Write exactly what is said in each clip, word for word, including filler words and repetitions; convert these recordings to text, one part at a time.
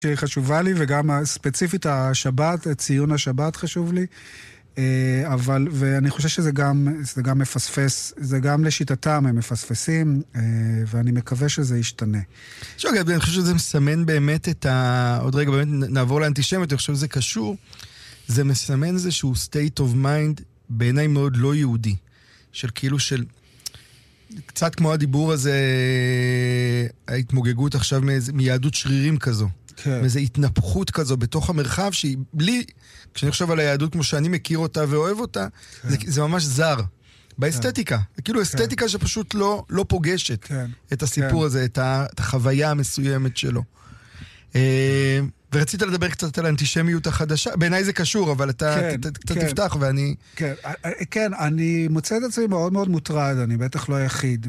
שחשובה לי, וגם ספציפית השבת, ציון השבת חשוב לי, אבל, ואני חושב שזה גם, זה גם מפספס, זה גם לשיטתם הם מפספסים, ואני מקווה שזה ישתנה. שוב, אני חושב שזה מסמן באמת את ה... עוד רגע באמת נעבור לאנטישמיות, אני חושב שזה קשור, זה מסמן איזשהו state of mind בעיניי מאוד לא יהודי, של כאילו של... קצת כמו הדיבור הזה, ההתמוגגות עכשיו מיהדות שרירים כזו. כן. מאיזו התנפחות כזו בתוך המרחב, שהיא בלי, כשאני חושב על היהדות כמו שאני מכיר אותה ואוהב אותה, כן. זה, זה ממש זר. באסתטיקה. כן. זה כאילו אסתטיקה כן. שפשוט לא, לא פוגשת כן. את הסיפור כן. הזה, את, ה, את החוויה המסוימת שלו. ורצית לדבר קצת על האנטישמיות החדשה, בעיניי זה קשור, אבל אתה כן, ת, ת, קצת כן. תפתח ואני... כן, כן, אני מוצא את עצמי מאוד מאוד מוטרד, אני בטח לא היחיד,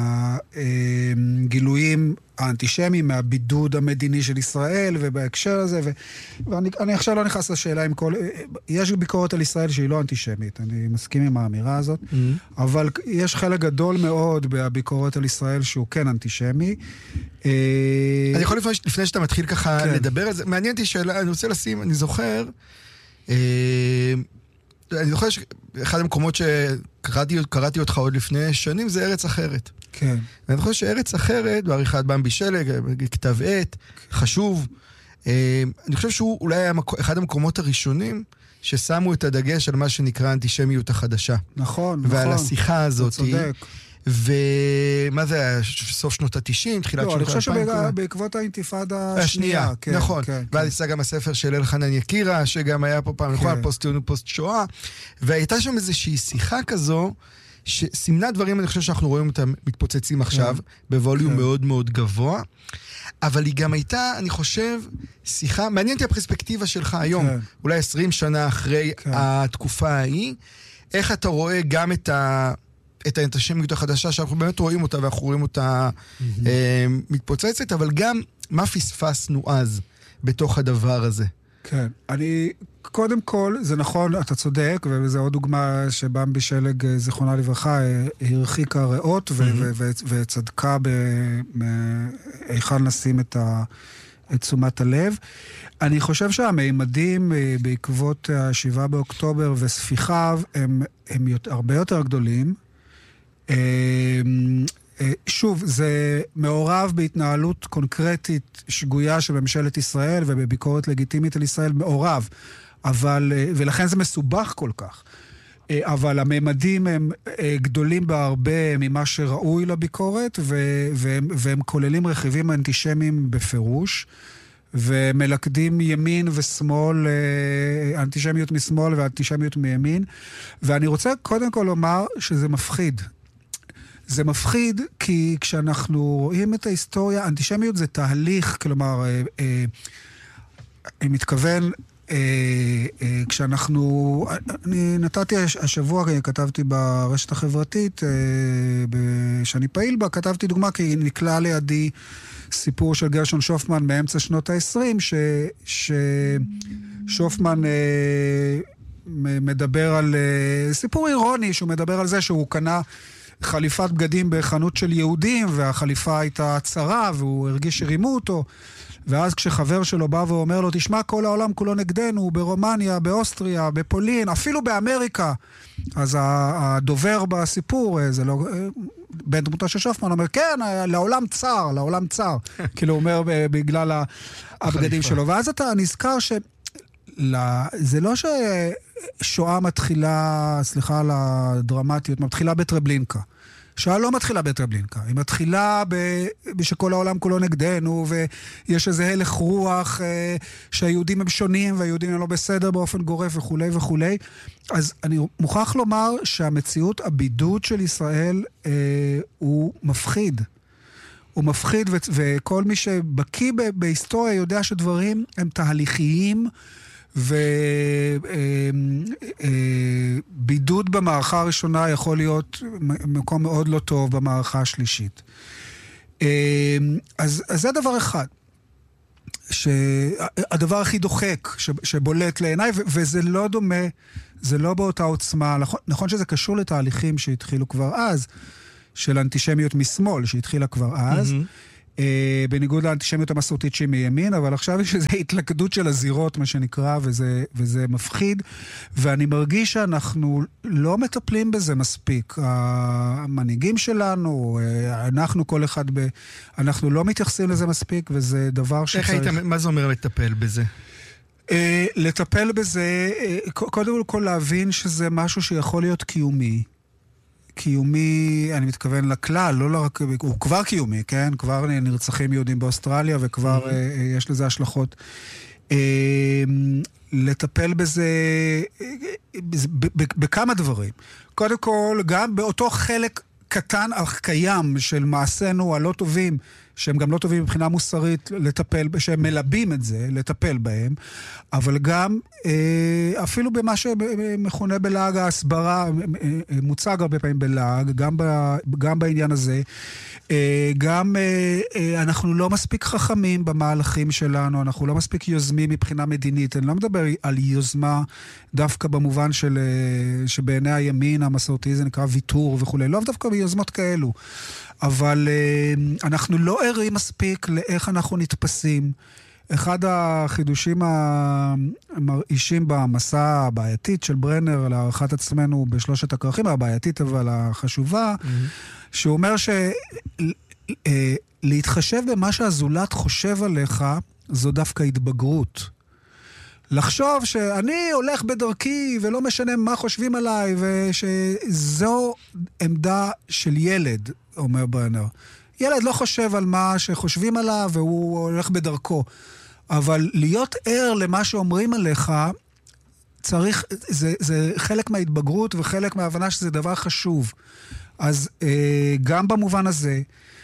מהגילויים האנטישמיים, מהבידוד המדיני של ישראל, ובהקשר הזה, ו... ואני אני עכשיו לא נכנס לשאלה עם כל... יש ביקורת על ישראל שהיא לא אנטישמית, אני מסכים עם האמירה הזאת, mm-hmm. אבל יש חלק גדול מאוד בביקורת על ישראל שהוא כן אנטישמי. אני יכול לפני, לפני שאתה מתחיל ככה כן. לדבר על זה, מעניין אותי שאלה, אני רוצה לשים, אני זוכר, אני זוכר שאחד המקומות שקראתי קראתי אותך עוד לפני שנים, זה ארץ אחרת. כן. ואני חושב שארץ אחרת, בעריכת במבי שלג, כתב עת, חשוב. אני חושב שהוא אולי היה אחד המקומות הראשונים ששמו את הדגש על מה שנקרא האנטישמיות החדשה. נכון, נכון. ועל השיחה הזאת. צודק. ומה זה היה? סוף שנות ה-תשעים, תחילת שנות ה-אלפיים? לא, אני חושב שבעקבות האינתיפאדה השנייה. נכון. ואז יצא גם הספר של אלחנן יקירה, שגם היה פה פעם, נכון, פוסט ציונות, פוסט שואה. והייתה שם איזושהי שיחה כזו, שסימנה דברים, אני חושב שאנחנו רואים אותם מתפוצצים עכשיו, בווליום מאוד מאוד גבוה, אבל היא גם הייתה, אני חושב, שיחה, מעניין אותי הפרספקטיבה שלך היום, אולי עשרים שנה אחרי התקופה ההיא, איך אתה רואה גם את ה... את האנטישמיות החדשה, שאנחנו באמת רואים אותה, ואנחנו רואים אותה מתפוצצת, אבל גם מה פספסנו אז בתוך הדבר הזה. כן, אני, קודם כל, זה נכון, אתה צודק, וזו עוד דוגמה שבמבי שלג, זיכרונה לברכה, הרחיקה ריאות, וצדקה באיכן לשים את תשומת הלב. אני חושב שהמימדים בעקבות השבעה באוקטובר וספיחיו, הם הרבה יותר גדולים. שוב, זה מעורב בהתנהלות קונקרטית שגויה של ממשלת ישראל ובביקורת לגיטימית על ישראל, מעורב, אבל, ולכן זה מסובך כל כך. אבל הממדים הם גדולים בהרבה ממה שראוי לביקורת, והם, והם כוללים רכיבים אנטישמיים בפירוש, ומלכדים ימין ושמאל, אנטישמיות משמאל ואנטישמיות מימין, ואני רוצה קודם כל לומר שזה מפחיד. זה מפחיד כי כשאנחנו רואים את ההיסטוריה, אנטישמיות זה תהליך, כלומר, אה, אה, אני מתכוון, אה, אה, כשאנחנו, אני נתתי השבוע, כתבתי ברשת החברתית, אה, שאני פעיל בה, כתבתי דוגמה, כי נקלע לידי סיפור של גרשון שופמן מאמצע שנות ה-עשרים, ששופמן אה, מדבר על, אה, סיפור אירוני, שהוא מדבר על זה שהוא קנה, חליפת בגדים בחנות של יהודים, והחליפה הייתה צרה, והוא הרגיש שרימו אותו, ואז כשחבר שלו בא ואומר לו, תשמע, כל העולם כולו נגדנו, ברומניה, באוסטריה, בפולין, אפילו באמריקה, אז הדובר בסיפור, זה לא, בן דמותו של שופמן, אומר, כן, לעולם צר, לעולם צר, כאילו הוא אומר בגלל הבגדים שלו, ואז אתה נזכר ש... זה לא ששואה מתחילה, סליחה על הדרמטיות, מתחילה בטרבלינקה. שואה לא מתחילה בטרבלינקה, היא מתחילה בשכל העולם כולו נגדנו, ויש איזה הלך רוח שהיהודים הם שונים, והיהודים הם לא בסדר באופן גורף וכו' וכו'. אז אני מוכרח לומר שהמציאות, הבידוד של ישראל הוא מפחיד. הוא מפחיד, וכל מי שבקיא בהיסטוריה יודע שדברים הם תהליכיים, ובידוד במערכה הראשונה יכול להיות מקום מאוד לא טוב במערכה השלישית. אז, אז זה דבר אחד. שהדבר הכי דוחק שבולט לעיניי, וזה לא דומה, זה לא באותה עוצמה. נכון שזה קשור לתהליכים שהתחילו כבר אז, של אנטישמיות משמאל, שהתחילה כבר אז, בניגוד לאנטישמיות המסורתית שהיא מימין, אבל עכשיו יש איזו התלכדות של הזירות, מה שנקרא, וזה, וזה מפחיד, ואני מרגיש שאנחנו לא מטפלים בזה מספיק. המנהיגים שלנו, אנחנו כל אחד, ב, אנחנו לא מתייחסים לזה מספיק, וזה דבר שצריך... איך היית, מה זה אומר לטפל בזה? לטפל בזה, קודם כל להבין שזה משהו שיכול להיות קיומי. קיומי, אני מתכוון לכלל, לא רק, הוא כבר קיומי, כן? כבר נרצחים יהודים באוסטרליה, וכבר mm-hmm. יש לזה השלכות. לטפל בזה בכמה דברים. קודם כל, גם באותו חלק קטן אך קיים של מעשינו הלא טובים, שהם גם לא טובים מבחינה מוסרית לטפל, שהם מלבים את זה, לטפל בהם, אבל גם אפילו במה שמכונה בלעג ההסברה, מוצג הרבה פעמים בלעג, גם, ב, גם בעניין הזה, גם אנחנו לא מספיק חכמים במהלכים שלנו, אנחנו לא מספיק יוזמים מבחינה מדינית, אני לא מדבר על יוזמה דווקא במובן של, שבעיני הימין המסורתי זה נקרא ויתור וכו', לא דווקא ביוזמות כאלו, אבל uh, אנחנו לא ערים מספיק לאיך אנחנו נתפסים. אחד החידושים המרעישים במסע הבעייתית של ברנר להערכת עצמנו בשלושת הכרכים, הבעייתית אבל החשובה, mm-hmm. שהוא אומר שלהתחשב uh, במה שהזולת חושב עליך, זו דווקא התבגרות. לחשוב שאני הולך בדרכי ולא משנה מה חושבים עליי, ושזו עמדה של ילד, אומר ברנר. ילד לא חושב על מה שחושבים עליו והוא הולך בדרכו. אבל להיות ער למה שאומרים עליך, צריך, זה, זה חלק מההתבגרות וחלק מההבנה שזה דבר חשוב. אז אה, גם במובן הזה,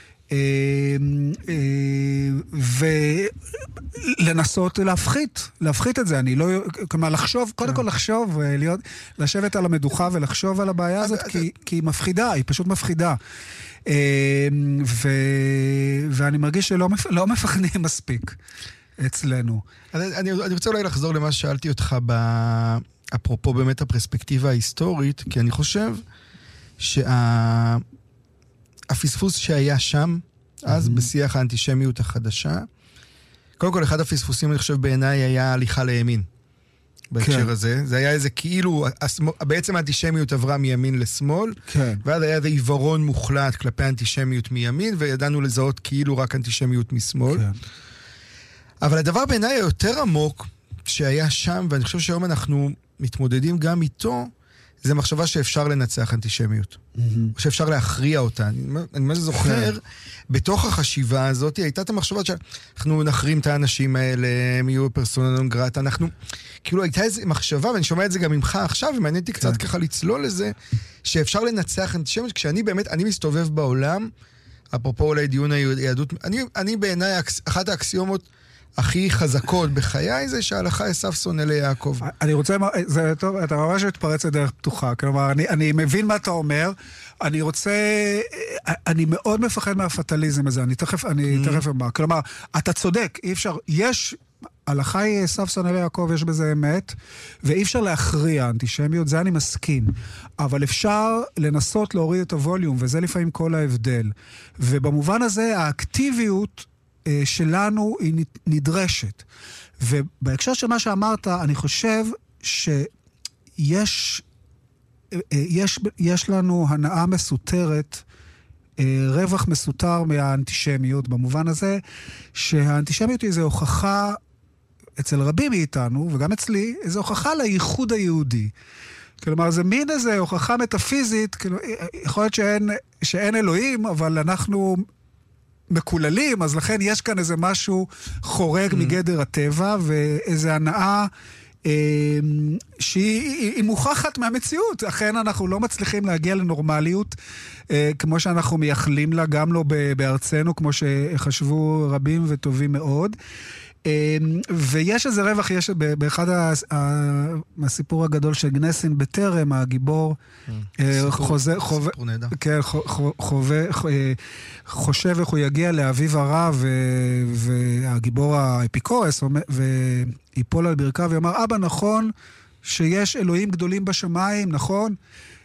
ולנסות להפחית, להפחית את זה. אני לא, כלומר, לחשוב, קודם כל לחשוב, להיות, לשבת על המדוכה ולחשוב על הבעיה הזאת, כי, כי היא מפחידה, היא פשוט מפחידה. ו, ואני מרגיש שלא לא מפחדים מספיק אצלנו. אני, אני רוצה אולי לחזור למה ששאלתי אותך, אפרופו באמת הפרספקטיבה ההיסטורית, כי אני חושב שה... הפספוס שהיה שם, אז בשיח האנטישמיות החדשה, קודם כל, אחד הפספוסים, אני חושב, בעיניי היה הליכה לימין. בהקשר הזה. זה היה איזה כאילו, בעצם האנטישמיות עברה מימין לשמאל, ואז היה איזה עיוורון מוחלט כלפי האנטישמיות מימין, וידענו לזהות כאילו רק אנטישמיות משמאל. אבל הדבר בעיניי היותר עמוק שהיה שם, ואני חושב שהיום אנחנו מתמודדים גם איתו, זה מחשבה שאפשר לנצח אנטישמיות. או שאפשר להכריע אותה. אני מה זה זוכר, בתוך החשיבה הזאת, הייתה את המחשבה שאנחנו נחרים את האנשים האלה, הם יהיו פרסונה נון גרטה, אנחנו, כאילו הייתה איזו מחשבה, ואני שומע את זה גם ממך עכשיו, ומעניין אותי קצת ככה לצלול לזה, שאפשר לנצח אנטישמיות, כשאני באמת, אני מסתובב בעולם, אפרופו אולי דיון היהדות, אני, אני בעיניי, אחת האקסיומות, הכי חזקות בחיי זה שההלכה אסף שונא ליעקב. אני רוצה, זה טוב, אתה ממש מתפרץ לדרך פתוחה, כלומר, אני, אני מבין מה אתה אומר, אני רוצה, אני מאוד מפחד מהפטליזם הזה, אני תכף, אני תכף אומר, כלומר, אתה צודק, אי אפשר, יש, ההלכה היא אסף שונא ליעקב, יש בזה אמת, ואי אפשר להכריע אנטישמיות, זה אני מסכים, אבל אפשר לנסות להוריד את הווליום, וזה לפעמים כל ההבדל, ובמובן הזה, האקטיביות, שלנו היא נדרשת. ובהקשר של מה שאמרת, אני חושב שיש יש, יש לנו הנאה מסותרת, רווח מסותר מהאנטישמיות, במובן הזה שהאנטישמיות היא איזו הוכחה אצל רבים מאיתנו, וגם אצלי, איזו הוכחה לייחוד היהודי. כלומר, זה מין איזו הוכחה מטאפיזית, כאילו, יכול להיות שאין, שאין אלוהים, אבל אנחנו מקוללים, אז לכן יש כאן איזה משהו חורג mm. מגדר הטבע, ואיזו הנאה אה, שהיא מוכחת מהמציאות. אכן אנחנו לא מצליחים להגיע לנורמליות, אה, כמו שאנחנו מייחלים לה, גם לא בארצנו, כמו שחשבו רבים וטובים מאוד. ויש איזה רווח, יש באחד הסיפור הגדול של גנסין בטרם, הגיבור חושב איך הוא יגיע לאביב הרע, והגיבור האפיקורס ויפול על ברכה ויאמר, אבא, נכון שיש אלוהים גדולים בשמיים, נכון?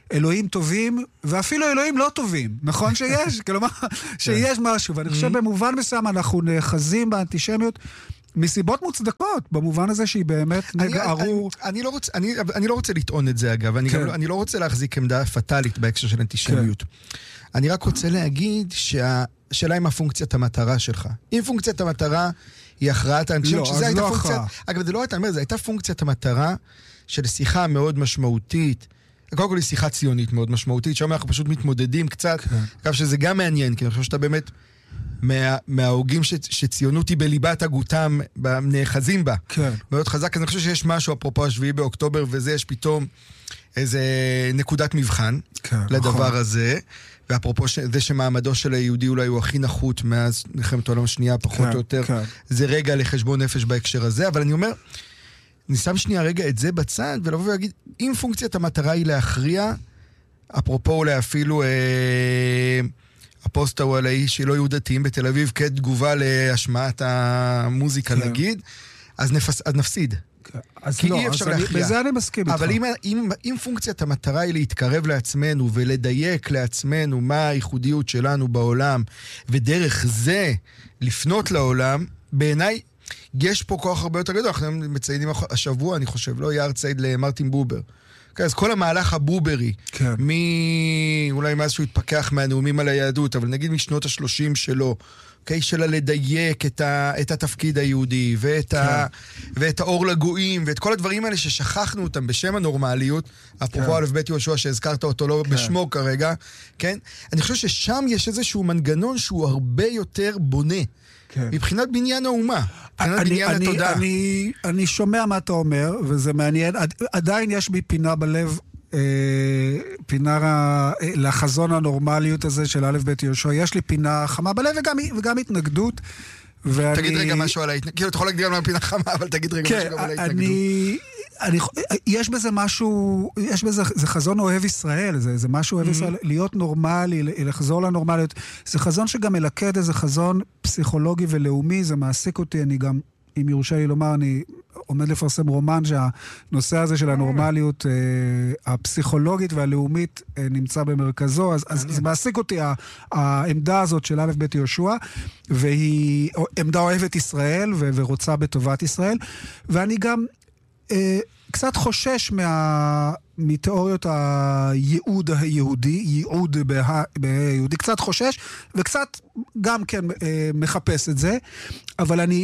אלוהים טובים, ואפילו אלוהים לא טובים. נכון שיש? כלומר, שיש משהו. ואני חושב במובן מסוים אנחנו נאחזים באנטישמיות, מסיבות מוצדקות, במובן הזה שהיא באמת נגע ארור. אני, אני, אני, לא רוצה, אני, אני לא רוצה לטעון את זה, אגב. אני, כן. גם לא, אני לא רוצה להחזיק עמדה פטלית בהקשר של אנטישמיות. כן. אני רק רוצה להגיד שהשאלה היא מה פונקציית המטרה שלך. אם פונקציית המטרה היא הכרעת האנטישמיות, לא, אז לא פונקציית, הכרעה. אגב, זה לא אתה אומר, זה הייתה פונקציית המטרה של שיחה מאוד משמעותית, קודם כל היא שיחה ציונית מאוד משמעותית, שם אנחנו פשוט מתמודדים קצת, כן. אגב, שזה גם מעניין, כי אני חושב שאתה באמת מה, מההוגים ש, שציונות היא בליבת הגותם, נאחזים בה. כן. מאוד חזק, אז אני חושב שיש משהו, אפרופו השביעי באוקטובר, וזה יש פתאום איזה נקודת מבחן כן, לדבר נכון. הזה, ואפרופו ש... זה שמעמדו של היהודי אולי הוא הכי נחות מאז מלחמת העולם השנייה, פחות כן, או יותר, כן. זה רגע לחשבון נפש בהקשר הזה, אבל אני אומר, אני שם שנייה רגע את זה בצד, ולבוא ולהגיד, אם פונקציית המטרה היא להכריע, אפרופו אולי אפילו... אה... הפוסט הוא על האיש שלא יהיו דתיים בתל אביב כתגובה להשמעת המוזיקה כן. נגיד, אז, נפס, אז נפסיד. כן. אז כי לא, אי אפשר אז להכריע. בזה אני מסכים איתך. אבל אם, אם, אם פונקציית המטרה היא להתקרב לעצמנו ולדייק לעצמנו מה הייחודיות שלנו בעולם, ודרך זה לפנות לעולם, בעיניי יש פה כוח הרבה יותר גדול. אנחנו מציינים השבוע, אני חושב, לא יער צייד למרטין בובר. Okay, אז כל המהלך הבוברי, כן. מ... אולי מאז שהוא התפקח מהנאומים על היהדות, אבל נגיד משנות השלושים שלו, okay, שלה לדייק את, ה... את התפקיד היהודי, ואת, כן. ה... ואת האור לגויים, ואת כל הדברים האלה ששכחנו אותם בשם הנורמליות, אפרופו כן. אלף בית יהושע שהזכרת אותו לא כן. בשמו כרגע, כן? אני חושב ששם יש איזשהו מנגנון שהוא הרבה יותר בונה. כן. מבחינת בניין האומה, מבחינת אני, בניין אני, התודעה. אני, אני שומע מה אתה אומר, וזה מעניין. עד, עדיין יש בי פינה בלב, אה, פינה אה, לחזון הנורמליות הזה של א' ב' יהושע. יש לי פינה חמה בלב וגם, וגם התנגדות. ואני... תגיד רגע משהו על ההתנגדות. כאילו, אתה יכול להגדיר על מה פינה חמה, אבל תגיד רגע כן, משהו על ההתנגדות. אני... אני, יש בזה משהו, יש בזה, זה חזון אוהב ישראל, זה, זה משהו אוהב mm-hmm. ישראל, להיות נורמלי, לחזור לנורמליות. זה חזון שגם מלכד איזה חזון פסיכולוגי ולאומי, זה מעסיק אותי, אני גם, אם יורשה לי לומר, אני עומד לפרסם רומן שהנושא הזה של הנורמליות אה, הפסיכולוגית והלאומית אה, נמצא במרכזו, אז, אז זה מעסיק אותי, העמדה הזאת של א' ב' יהושע, והיא עמדה אוהבת ישראל ו, ורוצה בטובת ישראל, ואני גם... קצת חושש מה... מתיאוריות הייעוד היהודי, ייעוד ביהודי, קצת חושש, וקצת גם כן מחפש את זה, אבל אני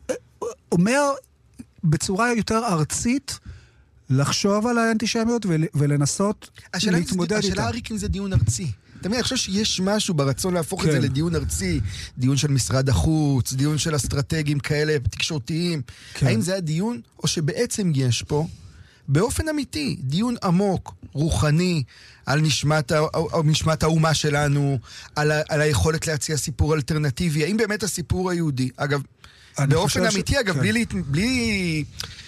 אומר בצורה יותר ארצית, לחשוב על האנטישמיות ולנסות להתמודד איתה. השאלה הריק אם זה דיון ארצי. תמיד אני חושב שיש משהו ברצון להפוך את זה לדיון ארצי, דיון של משרד החוץ, דיון של אסטרטגיים כאלה, תקשורתיים. האם זה הדיון, או שבעצם יש פה, באופן אמיתי, דיון עמוק, רוחני, על נשמת, נשמת האומה שלנו, על, ה, על היכולת להציע סיפור אלטרנטיבי, האם באמת הסיפור היהודי, אגב, באופן אמיתי, ש... אגב, כן. בלי, בלי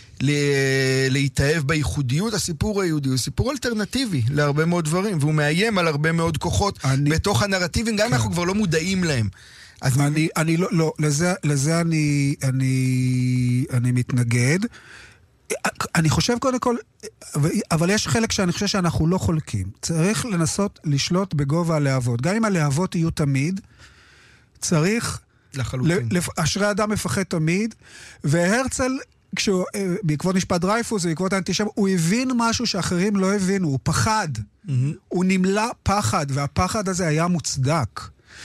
להתאהב בייחודיות, הסיפור היהודי הוא סיפור אלטרנטיבי להרבה מאוד דברים, והוא מאיים על הרבה מאוד כוחות אני... בתוך הנרטיבים, גם כן. אנחנו כבר לא מודעים להם. אז אני, אני לא, לא, לזה, לזה אני, אני, אני מתנגד. אני חושב קודם כל, אבל יש חלק שאני חושב שאנחנו לא חולקים. צריך לנסות לשלוט בגובה הלהבות. גם אם הלהבות יהיו תמיד, צריך... לחלוטין. אשרי אדם מפחד תמיד, והרצל, כשהוא, בעקבות משפט דרייפוס, בעקבות האנטישמיות, הוא הבין משהו שאחרים לא הבינו, הוא פחד. Mm-hmm. הוא נמלא פחד, והפחד הזה היה מוצדק.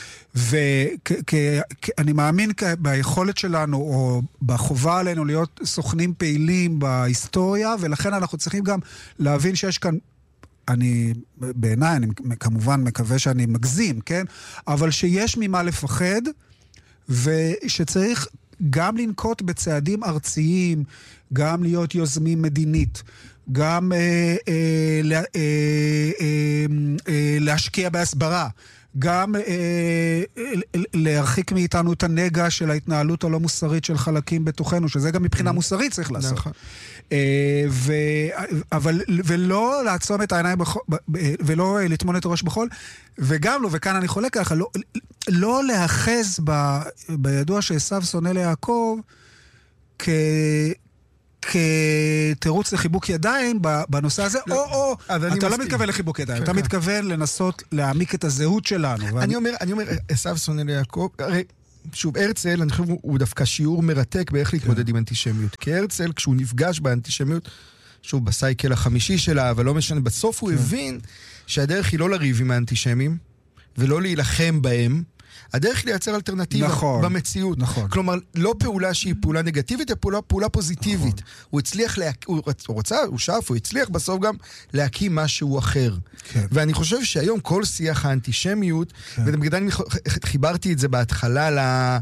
ואני מאמין ביכולת שלנו, או בחובה עלינו להיות סוכנים פעילים בהיסטוריה, ולכן אנחנו צריכים גם להבין שיש כאן, אני, בעיניי, אני כמובן מקווה שאני מגזים, כן? אבל שיש ממה לפחד, ושצריך גם לנקוט בצעדים ארציים, גם להיות יוזמים מדינית, גם אה, אה, לה, אה, אה, אה, להשקיע בהסברה, גם אה, להרחיק מאיתנו את הנגע של ההתנהלות הלא מוסרית של חלקים בתוכנו, שזה גם מבחינה מוסרית צריך לעשות. נכון. אה, ו, אבל, ולא לעצום את העיניים בחול, ולא לטמון את הראש בחול, וגם לא, וכאן אני חולק עליך, לא, לא להאחז ב, בידוע שעשיו שונא ליעקב, כ... כתירוץ לחיבוק ידיים בנושא הזה, או, או, אתה לא מתכוון לחיבוק ידיים, אתה מתכוון לנסות להעמיק את הזהות שלנו. אני אומר, אני אומר, עשיו שונא ליעקב, הרי, שוב, הרצל, אני חושב, הוא דווקא שיעור מרתק באיך להתמודד עם אנטישמיות. כי הרצל, כשהוא נפגש באנטישמיות, שוב, בסייקל החמישי שלה, אבל לא משנה, בסוף הוא הבין שהדרך היא לא לריב עם האנטישמים, ולא להילחם בהם, הדרך לייצר אלטרנטיבה נכון, במציאות. נכון. כלומר, לא פעולה שהיא פעולה נגטיבית, אלא פעולה, פעולה פוזיטיבית. נכון. הוא הצליח, לה... הוא רוצה, הוא שאף, הוא הצליח בסוף גם להקים משהו אחר. כן. ואני חושב שהיום כל שיח האנטישמיות, כן. ובגלל אני חיברתי את זה בהתחלה ל...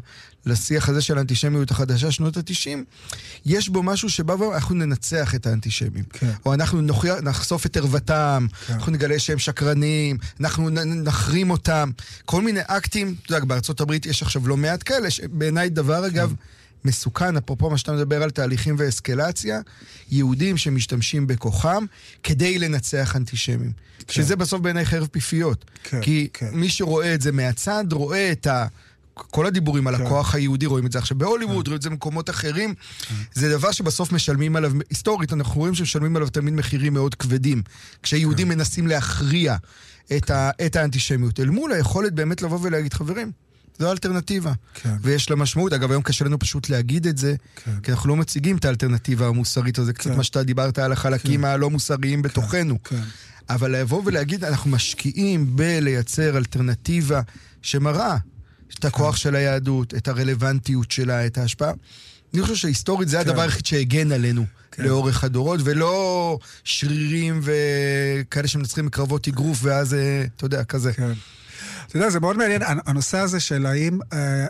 לשיח הזה של האנטישמיות החדשה, שנות ה-תשעים, יש בו משהו שבא ואנחנו ננצח את האנטישמים. כן. או אנחנו נוכיח, נחשוף את ערוותם, כן. אנחנו נגלה שהם שקרנים, אנחנו נחרים אותם. כל מיני אקטים, אתה יודע, בארצות הברית יש עכשיו לא מעט כאלה, שבעיניי דבר אגב, כן. מסוכן, אפרופו מה שאתה מדבר על תהליכים ואסקלציה, יהודים שמשתמשים בכוחם כדי לנצח אנטישמים. כן. שזה בסוף בעיניי חרב פיפיות. כן. כי כן. מי שרואה את זה מהצד, רואה את ה... כל הדיבורים על הכוח היהודי, רואים את זה עכשיו בהוליווד, רואים את זה במקומות אחרים. זה דבר שבסוף משלמים עליו, היסטורית, אנחנו רואים שמשלמים עליו תמיד מחירים מאוד כבדים, כשיהודים מנסים להכריע את האנטישמיות. אל מול היכולת באמת לבוא ולהגיד, חברים, זו האלטרנטיבה. ויש לה משמעות. אגב, היום קשה לנו פשוט להגיד את זה, כי אנחנו לא מציגים את האלטרנטיבה המוסרית, זה קצת מה שאתה דיברת על החלקים הלא מוסריים בתוכנו. אבל לבוא ולהגיד, אנחנו משקיעים בלייצר אלטרנטיבה שמראה את הכוח של היהדות, את הרלוונטיות שלה, את ההשפעה. אני חושב שהיסטורית זה הדבר הכי שהגן עלינו לאורך הדורות, ולא שרירים וכאלה שמנצחים מקרבות אגרוף, ואז, אתה יודע, כזה. אתה יודע, זה מאוד מעניין, הנושא הזה של האם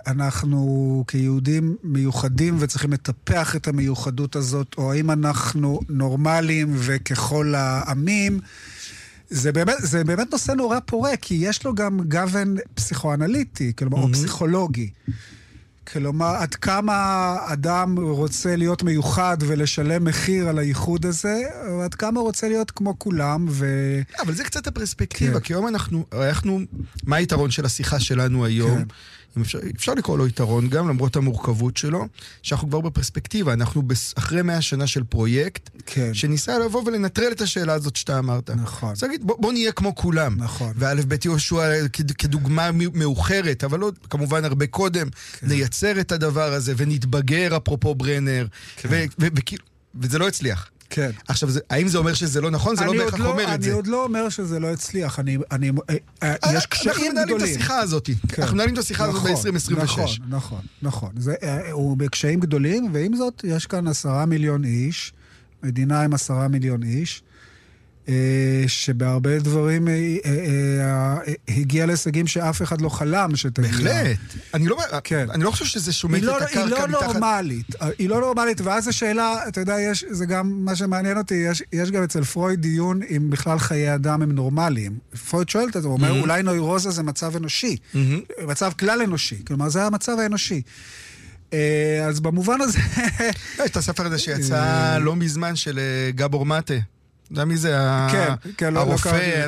אנחנו כיהודים מיוחדים וצריכים לטפח את המיוחדות הזאת, או האם אנחנו נורמליים וככל העמים, זה באמת, זה באמת נושא נורא פורה, כי יש לו גם גוון פסיכואנליטי, כלומר, או פסיכולוגי. כלומר, עד כמה אדם רוצה להיות מיוחד ולשלם מחיר על הייחוד הזה, או עד כמה רוצה להיות כמו כולם, ו... אבל זה קצת הפרספקטיבה, כי היום אנחנו, אנחנו, מה היתרון של השיחה שלנו היום? אם אפשר, אפשר לקרוא לו יתרון, גם למרות המורכבות שלו, שאנחנו כבר בפרספקטיבה, אנחנו אחרי מאה שנה של פרויקט, כן. שניסה לבוא ולנטרל את השאלה הזאת שאתה אמרת. נכון. אז להגיד, בוא, בוא נהיה כמו כולם. נכון. וא' ב' יהושע כדוגמה מאוחרת, אבל לא, כמובן הרבה קודם, כן. נייצר את הדבר הזה, ונתבגר אפרופו ברנר, כן. ו- ו- ו- ו- וזה לא הצליח. כן. עכשיו, זה, האם זה אומר שזה לא נכון? זה לא בהכרח לא, אומר את אני זה. אני עוד לא אומר שזה לא הצליח. אני, אני, אה, יש קשיים גדולים. אנחנו מנהלים את השיחה הזאת. כן. אנחנו מנהלים את השיחה הזאת ב-עשרים עשרים ושש. נכון, נכון, נכון. זה, הוא בקשיים גדולים, ועם זאת, יש כאן עשרה מיליון איש, מדינה עם עשרה מיליון איש, שבהרבה דברים הגיע להישגים שאף אחד לא חלם שתגיע. בהחלט. אני לא, אני לא חושב שזה שומט את הקרקע מתחת. היא לא נורמלית. היא לא נורמלית, ואז השאלה, אתה יודע, זה גם מה שמעניין אותי, יש גם אצל פרויד דיון אם בכלל חיי אדם הם נורמליים. פרויד שואל את זה, הוא אומר, אולי נוירוזה זה מצב אנושי. מצב כלל אנושי. כלומר, זה המצב האנושי. אז במובן הזה... יש את הספר הזה שיצא לא מזמן של גבור מטה. אתה יודע מי זה? הרופא.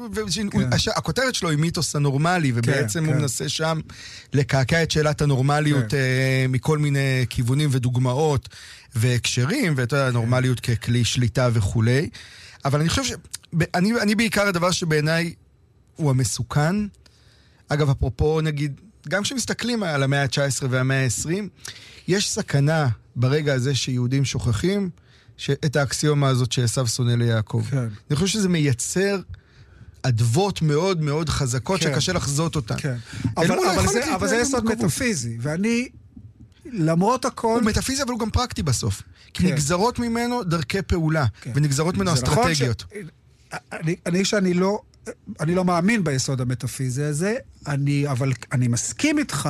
הכותרת שלו היא מיתוס הנורמלי, ובעצם הוא מנסה שם לקעקע את שאלת הנורמליות מכל מיני כיוונים ודוגמאות והקשרים, ואתה יודע, הנורמליות ככלי שליטה וכולי. אבל אני חושב ש... אני בעיקר הדבר שבעיניי הוא המסוכן. אגב, אפרופו נגיד, גם כשמסתכלים על המאה ה-תשע עשרה והמאה ה-עשרים, יש סכנה ברגע הזה שיהודים שוכחים, את האקסיומה הזאת שעשיו שונא ליעקב. כן. אני חושב שזה מייצר אדוות מאוד מאוד חזקות כן. שקשה לחזות אותן. כן. אבל, אבל, זה, אבל זה יסוד מטאפיזי, ואני, למרות הכל... הוא מטאפיזי, אבל הוא גם פרקטי בסוף. כי כן. נגזרות ממנו דרכי פעולה, כן. ונגזרות ממנו אסטרטגיות. נכון ש... אני, אני שאני לא... אני לא מאמין ביסוד המטאפיזי הזה, אני, אבל אני מסכים איתך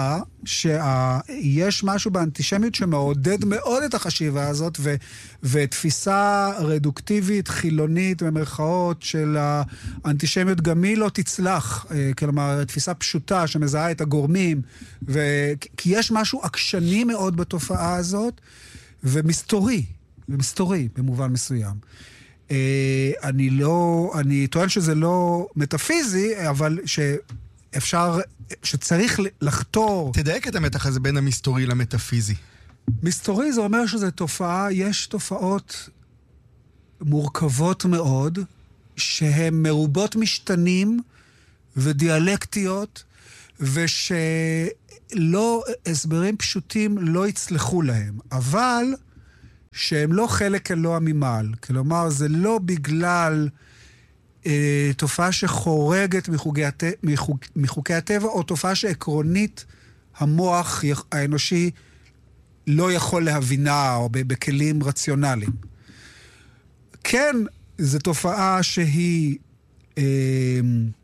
שיש משהו באנטישמיות שמעודד מאוד את החשיבה הזאת, ו, ותפיסה רדוקטיבית, חילונית, במרכאות, של האנטישמיות גם היא לא תצלח. כלומר, תפיסה פשוטה שמזהה את הגורמים, ו, כי יש משהו עקשני מאוד בתופעה הזאת, ומסתורי, ומסתורי במובן מסוים. אני לא, אני טוען שזה לא מטאפיזי, אבל שאפשר, שצריך לחתור... תדייק את המתח הזה בין המסתורי למטאפיזי. מסתורי זה אומר שזו תופעה, יש תופעות מורכבות מאוד, שהן מרובות משתנים ודיאלקטיות, ושלא, הסברים פשוטים לא יצלחו להם, אבל שהם לא חלק אלוה ממעל. כלומר, זה לא בגלל אה, תופעה שחורגת מחוגי הטבע, מחוק, מחוקי הטבע, או תופעה שעקרונית המוח האנושי לא יכול להבינה, או בכלים רציונליים. כן, זו תופעה שהיא, אה,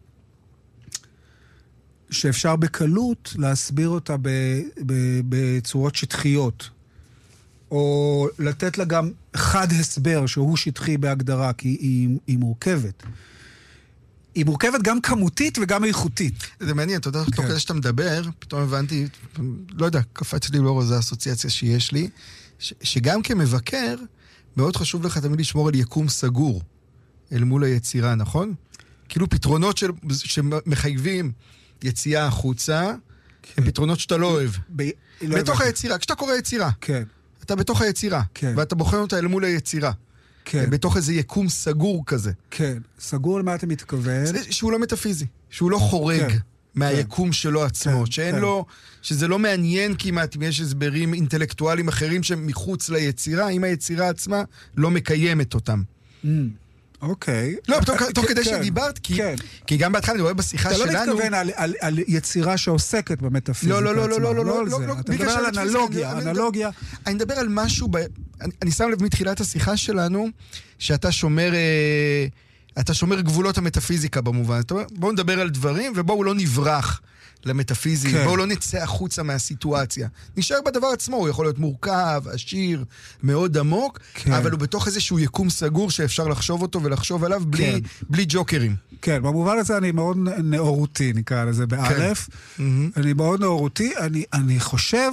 שאפשר בקלות להסביר אותה ב, ב, בצורות שטחיות, או לתת לה גם חד הסבר שהוא שטחי בהגדרה, כי היא, היא מורכבת. היא מורכבת גם כמותית וגם איכותית. זה מעניין, אתה יודע, תוך כדי שאתה מדבר, פתאום הבנתי, לא יודע, קפץ לי לאור איזו אסוציאציה שיש לי, שגם כמבקר, מאוד חשוב לך תמיד לשמור על יקום סגור, אל מול היצירה, נכון? כאילו פתרונות של, שמחייבים יציאה החוצה, הם פתרונות שאתה לא אוהב. בתוך היצירה, כשאתה קורא יצירה, אתה בתוך היצירה, ואתה בוחן אותה אל מול היצירה. בתוך איזה יקום סגור כזה. כן, סגור למה אתה מתכוון? שהוא לא מטאפיזי, שהוא לא חורג מהיקום שלו עצמו, שאין לו, שזה לא מעניין כמעט אם יש הסברים אינטלקטואליים אחרים שהם מחוץ ליצירה, אם היצירה עצמה לא מקיימת אותם. אוקיי. לא, תוך כדי שדיברת, כי גם בהתחלה אני רואה בשיחה שלנו... אתה לא מתכוון על יצירה שעוסקת במטאפיזיקה עצמה. לא, לא, לא, לא, לא, לא. אתה מדבר על אנלוגיה, אנלוגיה. אני מדבר על משהו, אני שם לב מתחילת השיחה שלנו, שאתה שומר... אתה שומר גבולות המטאפיזיקה במובן. בואו נדבר על דברים, ובואו לא נברח למטאפיזי, בואו לא נצא החוצה מהסיטואציה. נשאר בדבר עצמו, הוא יכול להיות מורכב, עשיר, מאוד עמוק, אבל הוא בתוך איזשהו יקום סגור שאפשר לחשוב אותו ולחשוב עליו בלי, בלי ג'וקרים. כן, במובן הזה אני מאוד נאורותי, נקרא לזה באלף. אני מאוד נאורותי, אני, אני חושב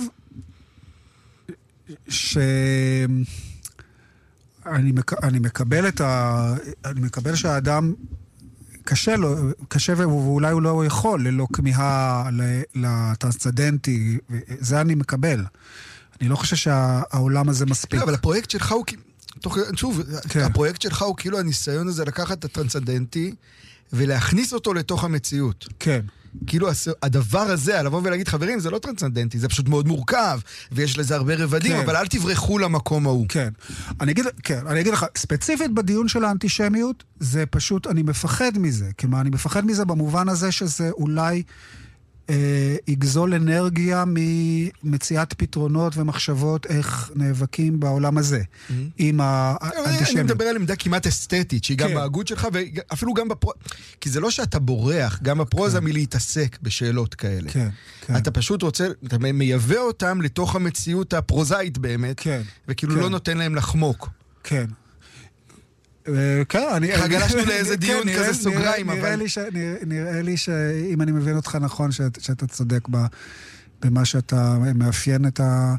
ש... אני, מק... אני מקבל את ה... אני מקבל שהאדם קשה לו, קשה ואולי הוא לא יכול ללא כמיהה לטרנסצדנטי, זה אני מקבל. אני לא חושב שהעולם הזה מספיק. אבל הפרויקט שלך הוא, שוב, הפרויקט שלך הוא כאילו הניסיון הזה לקחת את הטרנסצדנטי ולהכניס אותו לתוך המציאות. כן. כאילו הדבר הזה, לבוא ולהגיד, חברים, זה לא טרנסצנדנטי, זה פשוט מאוד מורכב, ויש לזה הרבה רבדים, כן. אבל אל תברחו למקום ההוא. כן. אני אגיד, כן, אני אגיד לך, ספציפית בדיון של האנטישמיות, זה פשוט, אני מפחד מזה. כלומר, אני מפחד מזה במובן הזה שזה אולי אה, יגזול אנרגיה ממציאת פתרונות ומחשבות איך נאבקים בעולם הזה, mm-hmm. עם האנטישמיות. אני מדבר על עמדה כמעט אסתטית, שהיא כן. גם בהגות שלך, ואפילו גם בפרוזה, כי זה לא שאתה בורח, גם בפרוזה כן. מלהתעסק בשאלות כאלה. כן, כן. אתה פשוט רוצה, אתה מייבא אותם לתוך המציאות הפרוזאית באמת, כן, וכאילו כן. לא נותן להם לחמוק. כן. כן, אני... גלשנו לאיזה דיון כזה סוגריים, אבל... נראה לי שאם אני מבין אותך נכון, שאתה צודק במה שאתה מאפיין את ה...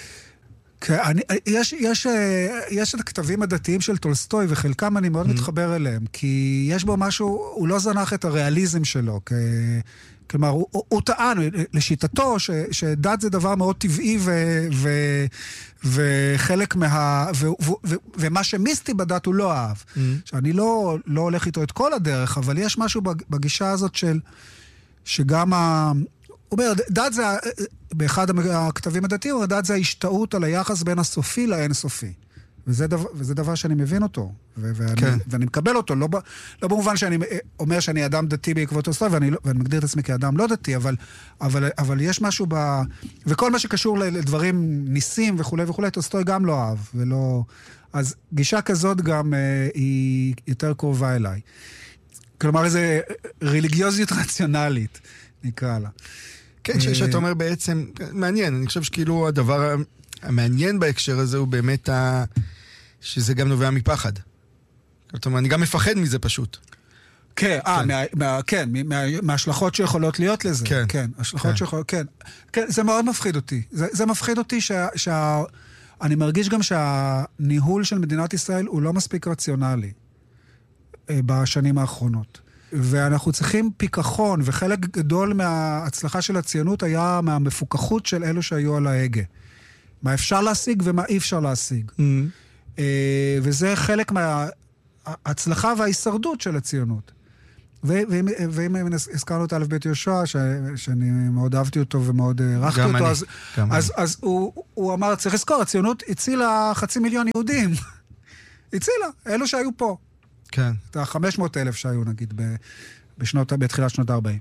יש את הכתבים הדתיים של טולסטוי, וחלקם אני מאוד מתחבר אליהם, כי יש בו משהו, הוא לא זנח את הריאליזם שלו, כלומר, הוא, הוא, הוא טען לשיטתו ש, שדת זה דבר מאוד טבעי ו, ו, וחלק מה... ו, ו, ו, ומה שמיסטי בדת הוא לא אהב. Mm-hmm. שאני לא, לא הולך איתו את כל הדרך, אבל יש משהו בגישה הזאת של... שגם ה... הוא אומר, דת זה... באחד הכתבים הדתיים, הוא אומר, דת זה ההשתאות על היחס בין הסופי לאין-סופי. וזה דבר, וזה דבר שאני מבין אותו, ו- ואני, כן. ואני מקבל אותו, לא, ב, לא במובן שאני אומר שאני אדם דתי בעקבות טולסטוי, ואני, ואני מגדיר את עצמי כאדם לא דתי, אבל, אבל, אבל יש משהו ב... וכל מה שקשור לדברים ניסים וכו' וכו', טולסטוי גם לא אהב, ולא... אז גישה כזאת גם אה, היא יותר קרובה אליי. כלומר, איזו רליגיוזיות רציונלית, נקרא לה. כן, שאתה אומר בעצם, מעניין, אני חושב שכאילו הדבר המעניין בהקשר הזה הוא באמת ה... שזה גם נובע מפחד. זאת אומרת, אני גם מפחד מזה פשוט. כן, אה, כן, מההשלכות שיכולות להיות לזה. כן. כן, השלכות שיכולות, כן. כן, זה מאוד מפחיד אותי. זה מפחיד אותי שה... אני מרגיש גם שהניהול של מדינת ישראל הוא לא מספיק רציונלי בשנים האחרונות. ואנחנו צריכים פיקחון, וחלק גדול מההצלחה של הציונות היה מהמפוקחות של אלו שהיו על ההגה. מה אפשר להשיג ומה אי אפשר להשיג. Mm-hmm. וזה חלק מההצלחה וההישרדות של הציונות. ואם הזכרנו את א' ב' יהושע, שאני מאוד אהבתי אותו ומאוד ערכתי אותו, אז הוא אמר, צריך לזכור, הציונות הצילה חצי מיליון יהודים. הצילה, אלו שהיו פה. כן. את ה-חמש מאות אלף שהיו, נגיד, בתחילת שנות ה-ארבעים.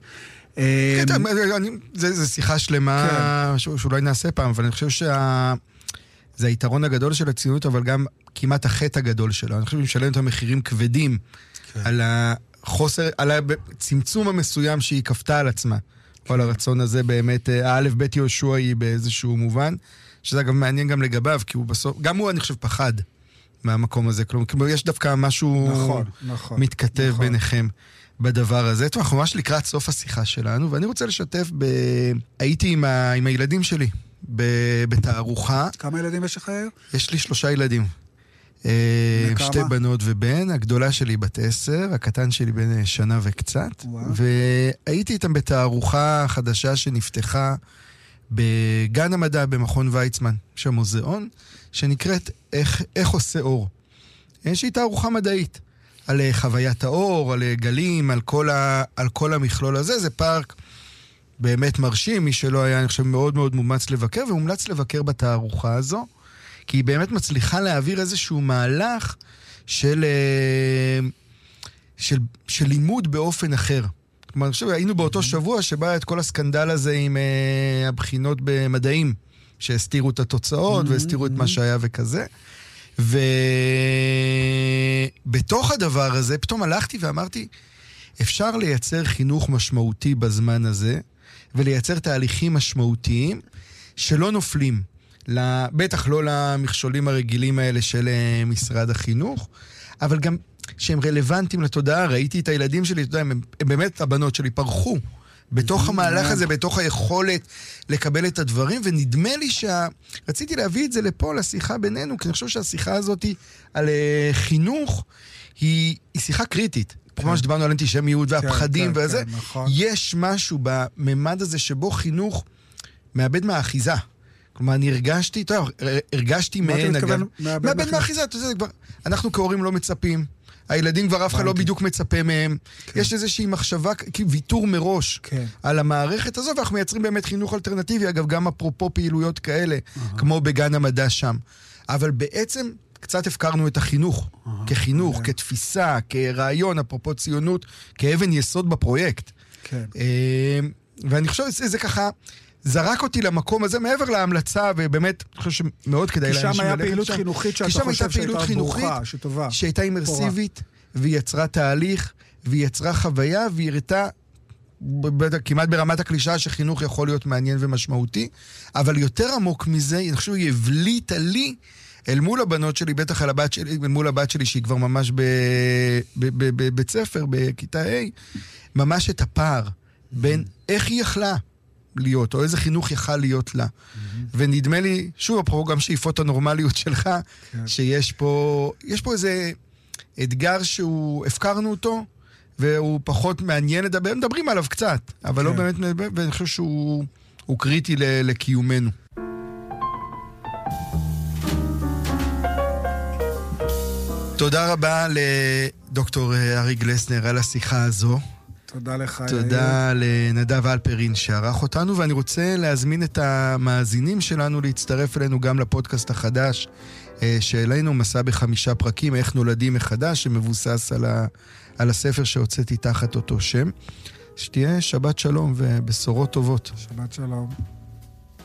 זה שיחה שלמה שאולי נעשה פעם, אבל אני חושב שזה היתרון הגדול של הציונות, אבל גם כמעט החטא הגדול שלה. אני חושב שמשלם את המחירים כבדים על החוסר, על הצמצום המסוים שהיא כפתה על עצמה. או על הרצון הזה באמת, האלף בית יהושע היא באיזשהו מובן, שזה גם מעניין גם לגביו, כי הוא בסוף, גם הוא אני חושב פחד מהמקום הזה. כלומר, יש דווקא משהו נכון, נכון, מתכתב נכון. ביניכם. בדבר הזה. טוב, אנחנו ממש לקראת סוף השיחה שלנו, ואני רוצה לשתף ב... הייתי עם, ה... עם הילדים שלי ב... בתערוכה. כמה ילדים יש לך? יש לי שלושה ילדים. וכמה? שתי בנות ובן, הגדולה שלי בת עשר, הקטן שלי בן שנה וקצת. וואו. והייתי איתם בתערוכה חדשה שנפתחה בגן המדע במכון ויצמן, שם מוזיאון, שנקראת איך, איך עושה אור. יש לי תערוכה מדעית. על חוויית האור, על גלים, על כל, ה, על כל המכלול הזה. זה פארק באמת מרשים, מי שלא היה, אני חושב, מאוד מאוד מומץ לבקר, ומומלץ לבקר בתערוכה הזו, כי היא באמת מצליחה להעביר איזשהו מהלך של, של, של לימוד באופן אחר. כלומר, אני חושב, היינו באותו שבוע שבא את כל הסקנדל הזה עם uh, הבחינות במדעים, שהסתירו את התוצאות והסתירו את מה שהיה וכזה. ובתוך הדבר הזה, פתאום הלכתי ואמרתי, אפשר לייצר חינוך משמעותי בזמן הזה, ולייצר תהליכים משמעותיים שלא נופלים, בטח לא למכשולים הרגילים האלה של משרד החינוך, אבל גם שהם רלוונטיים לתודעה. ראיתי את הילדים שלי, אתה יודע, הם, הם באמת, הבנות שלי פרחו, בתוך המהלך הזה, בתוך היכולת לקבל את הדברים, ונדמה לי שרציתי להביא את זה לפה, לשיחה בינינו, כי אני חושב שהשיחה הזאת על חינוך היא, היא שיחה קריטית. כמו שדיברנו על אנטישמיות והפחדים וזה, יש משהו בממד הזה שבו חינוך מאבד מהאחיזה. כלומר, אני הרגשתי, טוב, הרגשתי מהן, אגב, מאבד מהאחיזה, אתה יודע, אנחנו כהורים לא מצפים, הילדים כבר אף אחד לא בדיוק מצפה מהם. יש איזושהי מחשבה, ויתור מראש על המערכת הזו, ואנחנו מייצרים באמת חינוך אלטרנטיבי, אגב, גם אפרופו פעילויות כאלה, כמו בגן המדע שם. אבל בעצם קצת הפקרנו את החינוך, כחינוך, כתפיסה, כרעיון, אפרופו ציונות, כאבן יסוד בפרויקט. ואני חושב שזה ככה, זרק אותי למקום הזה, מעבר להמלצה, ובאמת, אני חושב שמאוד כדאי לאנשים ללכת שם. כי שם היה פעילות חינוכית שאתה חושב שהייתה ברוכה, שטובה. שהייתה אימרסיבית, והיא יצרה תהליך, והיא יצרה חוויה, והיא הראתה, כמעט ברמת הקלישה, שחינוך יכול להיות מעניין ומשמעותי, אבל יותר עמוק מזה, אני חושב, היא הבליטה לי, אל מול הבנות שלי, בטח על הבת שלי, אל מול הבת שלי, שהיא כבר ממש בבית ספר, בכיתה A, ממש את הפער, בין איך היא יכלה, להיות, או איזה חינוך יכל להיות לה. Mm-hmm. ונדמה לי, שוב, אפרופו גם שאיפות הנורמליות שלך, כן. שיש פה, יש פה איזה אתגר שהוא, הפקרנו אותו, והוא פחות מעניין לדבר, מדברים עליו קצת, אבל כן. לא באמת מדבר, ואני חושב שהוא הוא קריטי לקיומנו. תודה רבה לדוקטור ארי גלסנר על השיחה הזו. תודה לך. תודה לנדב אלפרין שערך אותנו, ואני רוצה להזמין את המאזינים שלנו להצטרף אלינו גם לפודקאסט החדש, שאלינו מסע בחמישה פרקים, איך נולדים מחדש, שמבוסס על, ה, על הספר שהוצאתי תחת אותו שם. שתהיה שבת שלום ובשורות טובות. שבת שלום.